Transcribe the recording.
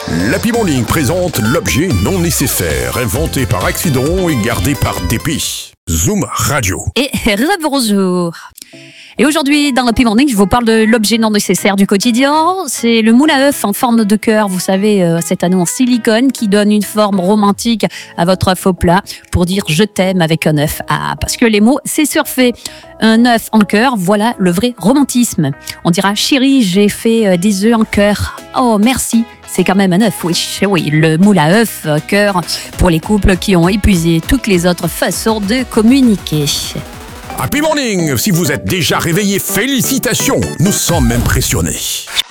L'Happy Morning présente l'objet non nécessaire, inventé par accident et gardé par dépit. Zoom Radio. Et bonjour. Et aujourd'hui, dans l'Happy Morning, je vous parle de l'objet non nécessaire du quotidien. C'est le moule à œuf en forme de cœur. Vous savez, cet anneau en silicone qui donne une forme romantique à votre œuf au plat pour dire je t'aime avec un œuf. Ah, parce que les mots, c'est surfait. Un œuf en cœur, voilà le vrai romantisme. On dira chérie, j'ai fait des œufs en cœur. Oh, merci. C'est quand même un œuf, oui, le moule à œuf, cœur, pour les couples qui ont épuisé toutes les autres façons de communiquer. Happy Morning, si vous êtes déjà réveillé, félicitations, nous sommes impressionnés.